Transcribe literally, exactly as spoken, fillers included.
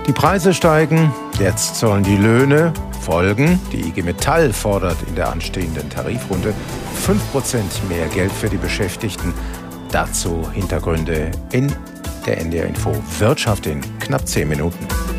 Die Preise steigen, jetzt sollen die Löhne folgen. Die I G Metall fordert in der anstehenden Tarifrunde fünf Prozent mehr Geld für die Beschäftigten. Dazu Hintergründe in der N D R Info Wirtschaft in knapp zehn Minuten.